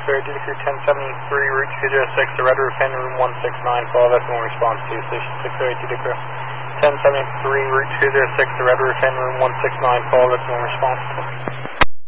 Data Crew 1073, route 206, the Red Roof Inn, room 169, follow that's one response to Station 608 Data Crew. 1073, route 206, the Red Roof Inn, room 169, follow that's one response.